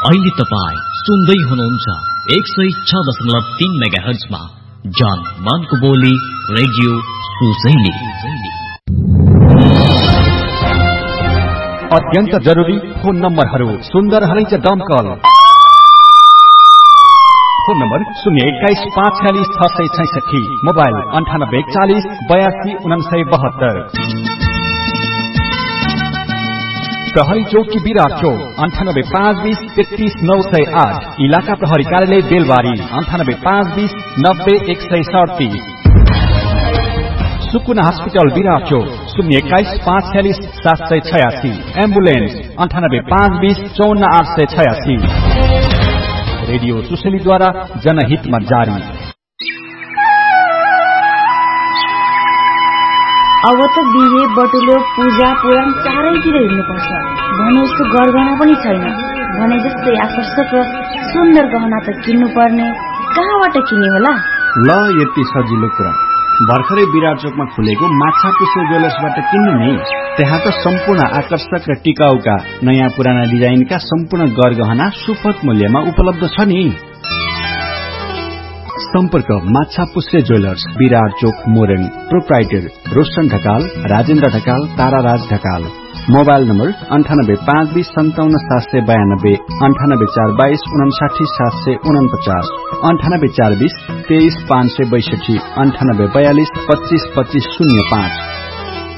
अहिले तपाईँ सुन्दै हुनुहुन्छ 106.3 मेगाहर्जमा जान मानको बोली रेडियो सुसैली। अत्यन्त जरुरी फोन नम्बरहरू सुन्दर हलैच दमकल फोन नम्बर 021-546-666, मोबाइल 9840-82-972। प्रहरी चौकी विराट चौक 98-520-33-908, इलाका प्रहरी कार्यालय बेलबारी 98-520-90-137। सुकुना हस्पिटल विराट चौक 021-546-786, एम्बुलेन्स 98-520-54-886। रेडियो सुशेलीद्वारा जनहितमा जारी। अब त बिहे बटुलो पूजा पुराण चारैतिर हिँड्नुपर्छ भने जस्तो गरगहना पनि छैन। भने जस्तै आकर्षक र सुन्दर गहना त किन्नु पर्ने, कहाँबाट किन्ने होला? ल यति सजिलो कुरा, भर्खरै विराट चोकमा खुलेको माछापुच्छ्रे ज्वेलर्सबाट किन्नु नि। त्यहाँ त सम्पूर्ण आकर्षक र टिकाउका नयाँ पुराना डिजाइनका सम्पूर्ण गरगहना सुपथ मूल्यमा उपलब्ध छ नि। सम्पर्क माछापुच्छ्रे ज्वेलर्स, विराट चोक, Morang. Proprietor Roshan Dhakal, Rajendra Dhakal, ताराराज Dhakal. Mobile number 98-520-5792, 98-422-59749, 98-420-23562, 98-42-25-2505।